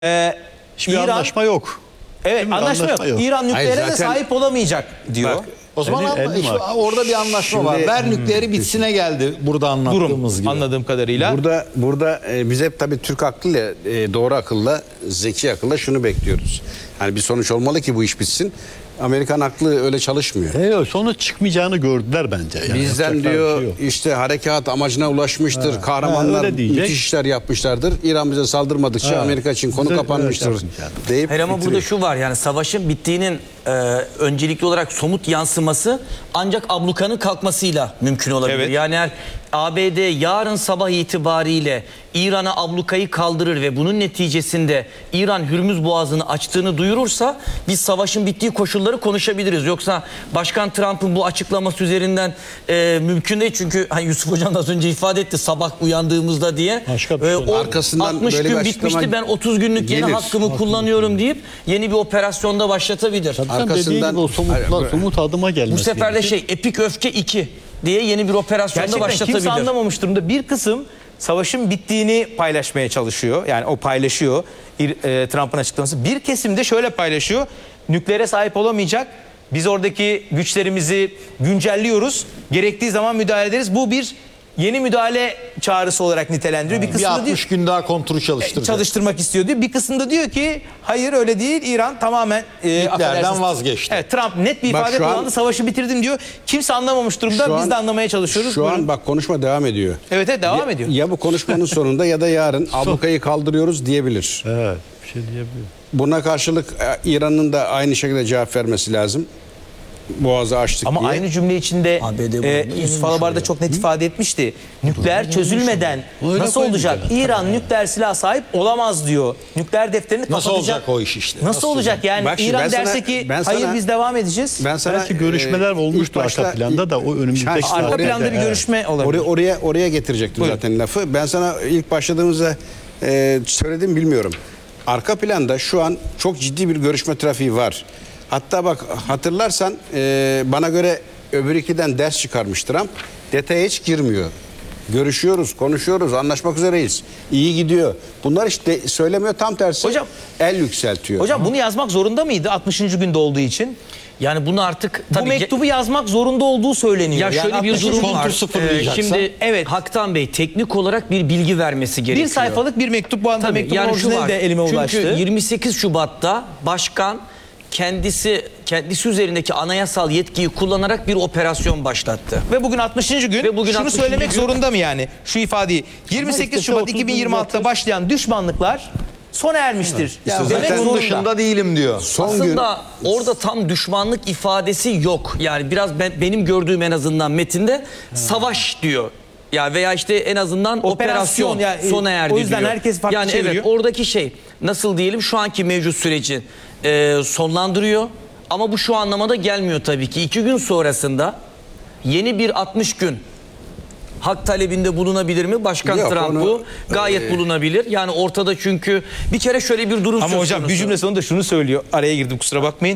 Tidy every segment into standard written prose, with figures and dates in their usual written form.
Hiçbir İran, anlaşma yok. evet, anlaşma yok. İran nükleere de zaten- sahip olamayacak diyor. Bak, O zaman orada bir anlaşma var. Ver nükleeri bitsine geldi burada anlattığımız Durum gibi. anladığım kadarıyla. Burada biz hep tabii Türk aklıyla, doğru akılla, zeki akılla şunu bekliyoruz. Yani bir sonuç olmalı ki bu iş bitsin. Amerikan aklı öyle çalışmıyor. Sonuç çıkmayacağını gördüler bence. Yani Bizden yapacaklar diyor bir şey yok. işte harekat amacına ulaşmıştır. Kahramanlar öyle diyecek. müthiş işler yapmışlardır. İran bize saldırmadıkça Amerika için konu Bize kapanmıştır öyle yapmışlar. deyip Hayır ama bitiriyor. burada şu var, yani savaşın bittiğinin öncelikli olarak somut yansıması ancak ablukanın kalkmasıyla mümkün olabilir. Evet. Yani eğer ABD yarın sabah itibariyle İran'a ablukayı kaldırır ve bunun neticesinde İran Hürmüz Boğazı'nı açtığını duyurursa biz savaşın bittiği koşulları konuşabiliriz. Yoksa Başkan Trump'ın bu açıklaması üzerinden mümkün değil. Çünkü hani Yusuf Hocam da az önce ifade etti sabah uyandığımızda diye. Başka bir şey o Arkasından 60 böyle bir gün açıklama bitmişti, ben 30 günlük yeni gelir. hakkımı kullanıyorum deyip yeni bir operasyonda başlatabilir. Tabii Arkasından- dediğin gibi o somut adıma gelmesi. Bu sefer de gerekiyor. Epik Öfke 2 diye yeni bir operasyonda Gerçekten başlatabilir. kimse anlamamış durumda. Bir kısım savaşın bittiğini paylaşmaya çalışıyor. Yani o paylaşıyor Trump'ın açıklaması. Bir kesim de şöyle paylaşıyor. Nükleere sahip olamayacak. Biz oradaki güçlerimizi güncelliyoruz. Gerektiği zaman müdahale ederiz. Bu bir yeni müdahale çağrısı olarak nitelendiriyor. Bir Bir kısmı da 60 gün daha kontrolü çalıştıracak. çalıştırmak istiyor diyor. Bir kısımda diyor ki hayır öyle değil. İran tamamen affedersiniz. vazgeçti. Evet, Trump net bir Bak ifade şu an- kullandı. Savaşı bitirdim diyor. Kimse anlamamış durumda. Şu Biz an- de anlamaya çalışıyoruz. Şu Buyurun. an bak konuşma devam ediyor. Evet, devam ediyor. Ya bu konuşmanın sonunda ya da yarın ablukayı kaldırıyoruz diyebilir. Evet, bir şey diyebilirim. Buna karşılık İran'ın da aynı şekilde cevap vermesi lazım. Boğazı açtık Ama diye. aynı cümle içinde ABD bunu Yusuf Alabar da çok net ifade etmişti. Nükleer çözülmeden Öyle nasıl koymuş olacak? evet. İran nükleer silah sahip olamaz diyor. Nükleer defterini Nasıl kapatacak. olacak o iş işte? Nasıl olacak yani? Bak şimdi ben İran sana- derse ki ben hayır sana- biz devam edeceğiz. Ben sana Belki görüşmeler olmuştu ilk başta- arka planda da o önümüzdeki Ha, Arka saatlerde, planda bir evet. görüşme olabilir. Oraya getirecektim Buyurun. zaten lafı. Ben sana ilk başladığımızda söyledim bilmiyorum. Arka planda şu an çok ciddi bir görüşme trafiği var. Hatta bak hatırlarsan bana göre öbür ikiden ders çıkarmış Trump. Detaya hiç girmiyor. Görüşüyoruz, konuşuyoruz, anlaşmak üzereyiz. İyi gidiyor. Bunlar işte söylemiyor, tam tersi Hocam- el yükseltiyor. Hocam bunu yazmak zorunda mıydı 60. günde olduğu için? Yani bunu artık Bu tabii mektubu yazmak zorunda olduğu söyleniyor. ya şöyle Yani bir 60. durum var. kontrol sıfırlayacaksa- Şimdi Evet. Haktan Bey teknik olarak bir bilgi vermesi gerekiyor. Bir sayfalık bir mektup, bu anda Tabii, mektubun yani şu orijinali var. de elime Çünkü ulaştı. 28 Şubat'ta başkan kendisi üzerindeki anayasal yetkiyi kullanarak bir operasyon başlattı. Ve bugün 60. gün. Ve bugün Şunu 60. söylemek gün- zorunda mı yani? Şu ifadeyi. 28 işte Şubat 30 2026'da başlayan düşmanlıklar sona ermiştir. Ya Demek zaten zorunda. dışında değilim diyor. Son gün Aslında orada tam düşmanlık ifadesi yok. Yani biraz benim gördüğüm en azından metinde savaş diyor. Ya veya işte en azından operasyon yani, sona erdi o yüzden diyor. herkes farklı yani çeviriyor. evet, oradaki şey nasıl diyelim şu anki mevcut süreci sonlandırıyor. Ama bu şu anlamada gelmiyor tabii ki. 2 gün sonrasında yeni bir 60 gün hak talebinde bulunabilir mi? Başkan Yok, Trump onu- bu. Gayet bulunabilir. Yani ortada çünkü bir kere şöyle bir durum Ama söz hocam bir konusu. cümle sonunda şunu söylüyor. Araya girdim, kusura bakmayın.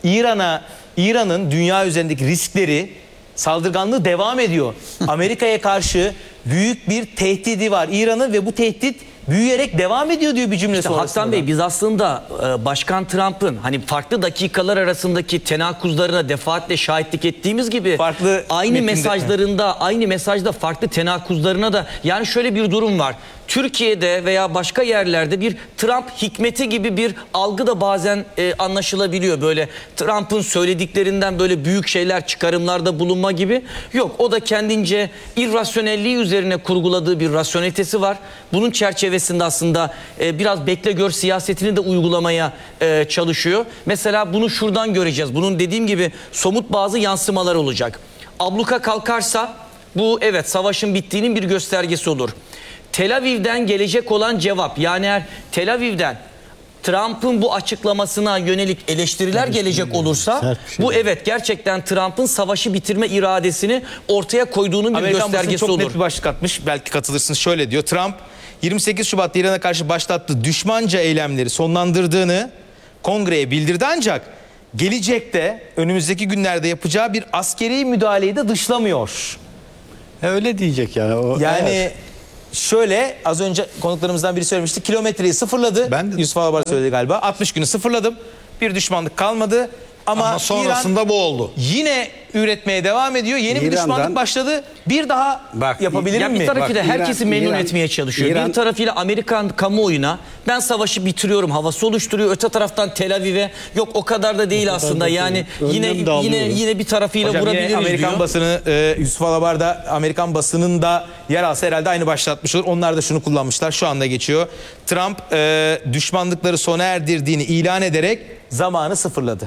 İran'ın dünya üzerindeki riskleri, saldırganlığı devam ediyor. Amerika'ya karşı büyük bir tehdidi var İran'ın ve bu tehdit büyüyerek devam ediyor diyor bir cümle İşte sonrasında. Haktan Bey, biz aslında Başkan Trump'ın hani farklı dakikalar arasındaki tenakuzlarına defaatle şahitlik ettiğimiz gibi Farklı aynı metinde- mesajlarında, aynı mesajda farklı tenakuzlarına da, yani şöyle bir durum var. Türkiye'de veya başka yerlerde bir Trump hikmeti gibi bir algı da bazen anlaşılabiliyor. Böyle Trump'ın söylediklerinden böyle büyük şeyler, çıkarımlarda bulunma gibi. Yok, o da kendince irrasyonelliği üzerine kurguladığı bir rasyonelitesi var. Bunun çerçevesinde aslında biraz bekle gör siyasetini de uygulamaya çalışıyor. Mesela bunu şuradan göreceğiz. Bunun dediğim gibi somut bazı yansımalar olacak. Abluka kalkarsa bu evet savaşın bittiğinin bir göstergesi olur. Tel Aviv'den gelecek olan cevap, yani eğer Tel Aviv'den Trump'ın bu açıklamasına yönelik eleştiriler gelecek olursa sert bir şey. bu evet gerçekten Trump'ın savaşı bitirme iradesini ortaya koyduğunun bir Amerikan basını göstergesi çok olur. net bir başlık atmış. Belki katılırsınız. Şöyle diyor. Trump 28 Şubat'ta İran'a karşı başlattığı düşmanca eylemleri sonlandırdığını kongreye bildirdi, ancak gelecekte önümüzdeki günlerde yapacağı bir askeri müdahaleyi de dışlamıyor. Öyle diyecek yani. O, Yani evet. şöyle az önce konuklarımızdan biri söylemişti. Kilometreyi sıfırladı. Ben de- Yusuf Alabar söyledi galiba. 60 günü sıfırladım. Bir düşmanlık kalmadı. Ama sonrasında İran bu oldu. yine üretmeye devam ediyor. Yeni bir İran'dan- düşmanlık başladı. Bir daha Bak, yapabilir Ya mi? bir tarafıyla Bak, herkesi memnun etmeye çalışıyor. İran- Bir tarafıyla Amerikan kamuoyuna ben savaşı bitiriyorum havası oluşturuyor. Öte taraftan Tel Aviv'e yok o kadar da değil aslında. da Yani değil. yine Önlem de alıyorum. yine bir tarafıyla Hocam yine vurabiliriz Amerikan diyor. basını Yusuf Alabar da Amerikan basınında yer alsa herhalde aynı başlatmış olur. Onlar da şunu kullanmışlar. Şu anda geçiyor. Trump düşmanlıkları sona erdirdiğini ilan ederek zamanı sıfırladı.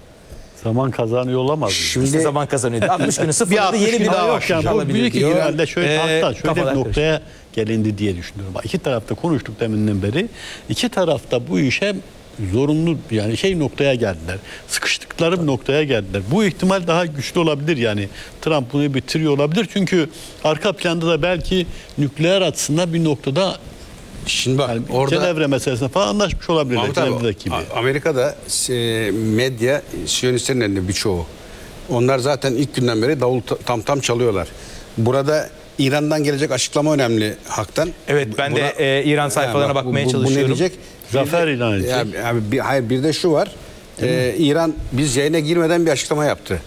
Zaman kazanıyor olamaz. İşte zaman kazanıyordu. 60 günü sıfırladı. 60 Yeni bir gün daha daha var. Yani bu Alabilir büyük diyor. ihtimalle şöyle, hatta şöyle kafalar bir noktaya gelindi diye düşünüyorum. Bak, İki tarafta konuştuk deminden beri. İki tarafta bu işe zorunlu yani noktaya geldiler. Sıkıştıkları bir noktaya geldiler. Bu ihtimal daha güçlü olabilir yani. Trump bunu bitiriyor olabilir. Çünkü arka planda da belki nükleer açısından bir noktada Şimdi bak yani orada Cenevre meselesine falan anlaşmış olabilirler. Mahmut abi, Cenevre'deki gibi. Amerika'da medya Siyonistlerin elinde birçoğu. Onlar zaten ilk günden beri davul tam çalıyorlar. Burada İran'dan gelecek açıklama önemli haktan. Evet, ben de İran sayfalarına bak, bakmaya bu ne çalışıyorum. diyecek? Zafer ilan edecek. Hayır bir de şu var. İran biz yayına girmeden bir açıklama yaptı.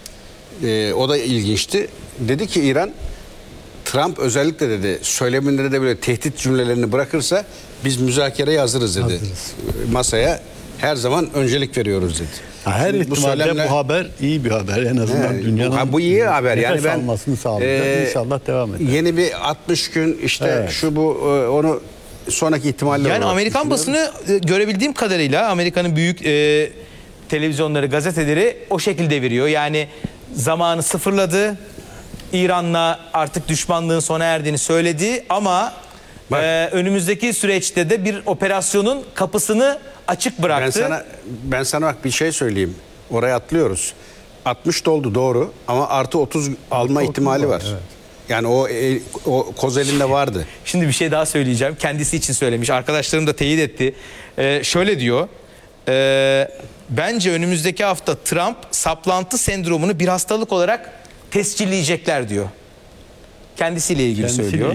O da ilginçti. Dedi ki İran Trump özellikle dedi söyleminleri de böyle tehdit cümlelerini bırakırsa biz müzakereye hazırız dedi. Masaya her zaman öncelik veriyoruz dedi. Her Şimdi ihtimalle bu haber iyi bir haber en azından He, dünyanın bu iyi haber. Yani nefes ben almasını sağlayacak. İnşallah devam eder. Yeni bir 60 gün işte Evet. şu bu onu sonraki ihtimaller Yani olarak Amerikan düşünüyorum. basını görebildiğim kadarıyla Amerika'nın büyük televizyonları, gazeteleri o şekilde veriyor. Yani zamanı sıfırladı. İran'la artık düşmanlığın sona erdiğini söyledi ama önümüzdeki süreçte de bir operasyonun kapısını açık bıraktı. Ben sana bak bir şey söyleyeyim. Oraya atlıyoruz. 60 doldu doğru ama artı 30 alma ihtimali var. Evet. Yani o koz elinde vardı. Şimdi bir şey daha söyleyeceğim. Kendisi için söylemiş. Arkadaşlarım da teyit etti. Şöyle diyor. Bence önümüzdeki hafta Trump saplantı sendromunu bir hastalık olarak tescilleyecekler diyor. Kendisiyle ilgili söylüyor.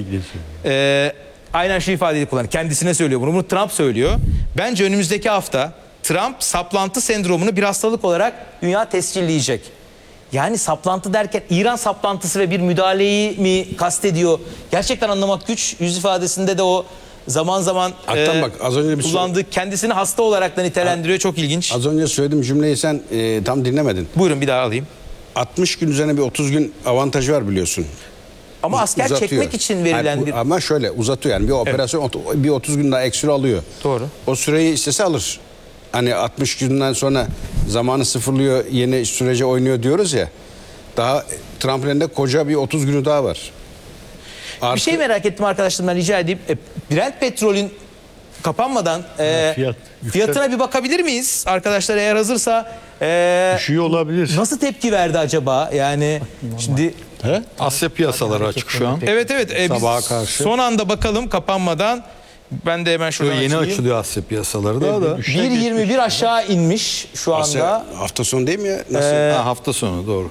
Aynen şu ifadeyi kullanıyor. Kendisine söylüyor bunu. Bunu Trump söylüyor. Bence önümüzdeki hafta Trump saplantı sendromunu bir hastalık olarak dünya tescilleyecek. Yani saplantı derken İran saplantısı ve bir müdahaleyi mi kastediyor? Gerçekten anlamak güç. Yüz ifadesinde de o zaman zaman bak, az önce kullandığı kendisini hasta olarak da nitelendiriyor. Çok ilginç. Az önce söylediğim cümleyi sen tam dinlemedin. Buyurun bir daha alayım. 60 gün üzerine bir 30 gün avantajı var biliyorsun. Ama asker Uzatıyor. çekmek için verilen Hayır, bir... Ama şöyle uzatıyor yani bir operasyon bir 30 gün daha ekstra alıyor. Doğru. O süreyi istese alır. Hani 60 günden sonra zamanı sıfırlıyor yeni sürece oynuyor diyoruz ya. Daha Trump'ın elinde koca bir 30 günü daha var. Bir şey merak ettim arkadaşlarımdan rica edeyim. Brent petrolün kapanmadan fiyatına bir bakabilir miyiz? Arkadaşlar eğer hazırsa Düşüyor olabilir. nasıl tepki verdi acaba? Yani şimdi Asya piyasaları açık şu an. evet Sabaha biz karşı. son anda bakalım kapanmadan. Ben de hemen şuradan Yeni açayım. açılıyor Asya piyasaları da. 1.21 aşağı inmiş şu anda. Hafta sonu değil mi ya? Nasıl? Hafta sonu doğru.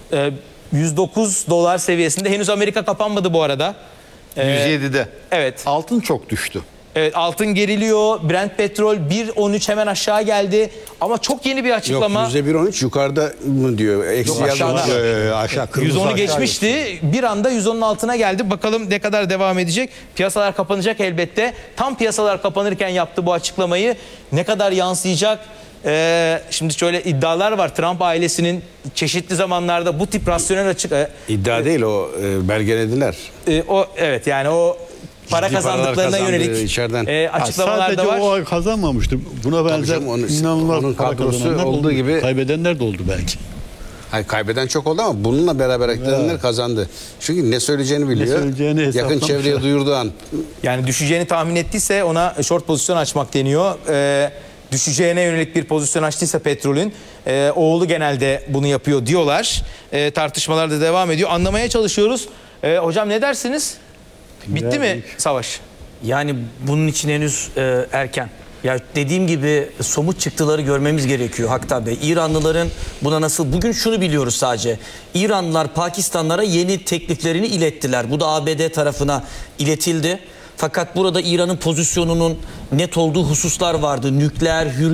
109 dolar seviyesinde. Henüz Amerika kapanmadı bu arada. 107'de. Evet. Altın çok düştü. Evet, altın geriliyor. Brent petrol 1.13 hemen aşağı geldi. Ama çok yeni bir Yok açıklama. %1.13 yukarıda mı diyor? Eksi yazmış. Aşağı kırmızı 110'u aşağı geçmişti. Bir anda 110'un altına geldi. Bakalım ne kadar devam edecek. Piyasalar kapanacak elbette. Tam piyasalar kapanırken yaptı bu açıklamayı. Ne kadar yansıyacak? Şimdi şöyle iddialar var. Trump ailesinin çeşitli zamanlarda bu tip rasyonel İddia değil o belgelediler. o evet yani o para Ciddi paralar kazandıklarına kazandı yönelik içeriden. açıklamalar Sadece da var. o kazanmamıştır. Buna benzer canım, inanılmaz onun para kadrosu kazananlar olduğu oldu. gibi- Kaybedenler de oldu belki. Hayır, kaybeden çok oldu ama bununla beraber eklenenler kazandı. Çünkü ne söyleyeceğini biliyor. söyleyeceğini Yakın hesaplamışlar. çevreye duyurduğu an. Yani düşeceğini tahmin ettiyse ona short pozisyon açmak deniyor. Düşeceğine yönelik bir pozisyon açtıysa petrolün oğlu genelde bunu yapıyor diyorlar. Tartışmalar da devam ediyor. Anlamaya çalışıyoruz. Hocam ne dersiniz? Bitti mi savaş? Yani bunun için henüz erken. Ya dediğim gibi somut çıktıları görmemiz gerekiyor Hakta Bey. İranlıların buna nasıl... Bugün şunu biliyoruz sadece. İranlılar Pakistanlara yeni tekliflerini ilettiler. Bu da ABD tarafına iletildi. Fakat burada İran'ın pozisyonunun net olduğu hususlar vardı. Nükleer,